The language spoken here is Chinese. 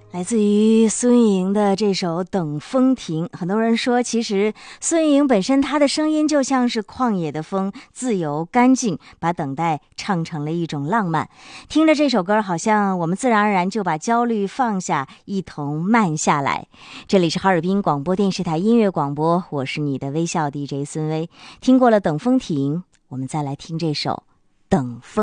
来自于孙颖的这首《等风停》，很多人说其实孙颖本身她的声音就像是旷野的风，自由干净，把等待唱成了一种浪漫。听着这首歌，好像我们自然而然就把焦虑放下，一同慢下来。这里是哈尔滨广播电视台音乐广播，我是你的微笑 DJ 孙薇。听过了《等风停》，我们再来听这首《等风》。